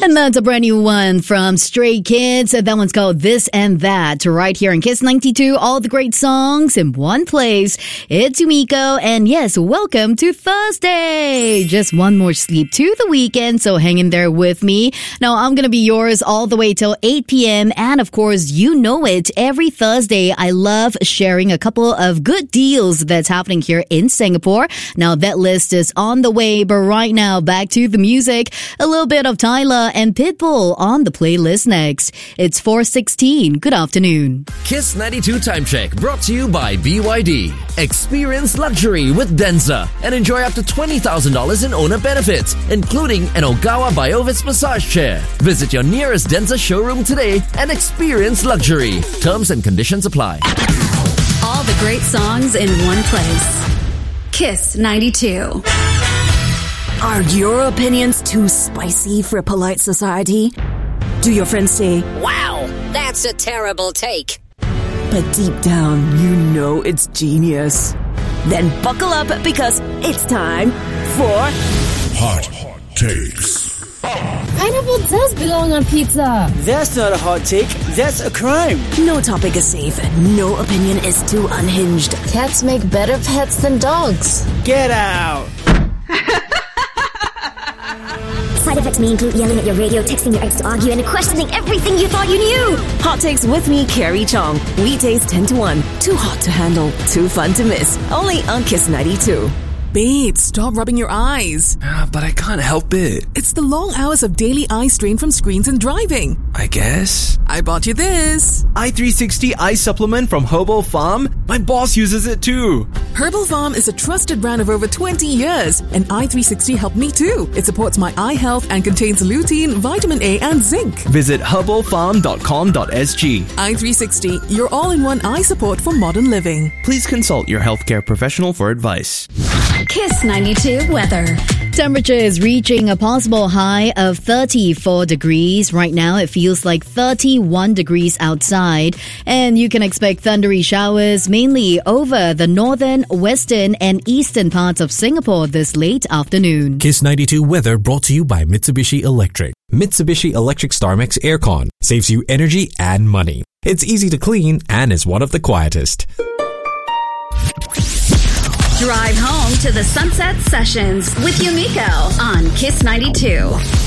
And that's a brand new one from Stray Kids. That one's called This and That. Right here in Kiss 92, all the great songs in one place. It's Yumiko, and yes, welcome to Thursday. Just one more sleep to the weekend, so hang in there with me. Now, I'm gonna be yours all the way till 8 p.m. And of course, you know it. Every Thursday, I love sharing a couple of good deals that's happening here in Singapore. Now, that list is on the way, but right now, back to the music. A little bit of Tyler and Pitbull on the playlist next. It's 4:16. Good afternoon. Kiss 92 Time Check brought to you by BYD. Experience luxury with Denza and enjoy up to $20,000 in owner benefits, including an Ogawa Biovis massage chair. Visit your nearest Denza showroom today and experience luxury. Terms and conditions apply. All the great songs in one place. Kiss 92. Are your opinions too spicy for polite society? Do your friends say, "Wow, that's a terrible take"? But deep down, you know it's genius? Then buckle up because it's time for Hot Takes. Pineapple does belong on pizza. That's not a hot take, that's a crime. No topic is safe, no opinion is too unhinged. Cats make better pets than dogs. Get out. Side effects may include yelling at your radio, texting your ex to argue, and questioning everything you thought you knew. Hot Takes with me, Carrie Chong. Weekdays 10 to 1. Too hot to handle, too fun to miss. Only on Kiss 92. Babe, stop rubbing your eyes. But I can't help it. It's the long hours of daily eye strain from screens and driving. I guess. I bought you this. i360 Eye Supplement from Herbal Farm. My boss uses it too. Herbal Farm is a trusted brand of over 20 years. And i360 helped me too. It supports my eye health and contains lutein, vitamin A and zinc. Visit herbalfarm.com.sg. i360, your all-in-one eye support for modern living. Please consult your healthcare professional for advice. Kiss 92 weather. Temperature is reaching a possible high of 34 degrees. Right now, it feels like 31 degrees outside. And you can expect thundery showers mainly over the northern, western, and eastern parts of Singapore this late afternoon. Kiss 92 weather brought to you by Mitsubishi Electric. Mitsubishi Electric StarMax Aircon saves you energy and money. It's easy to clean and is one of the quietest. Drive home to the Sunset Sessions with Yumiko on Kiss 92.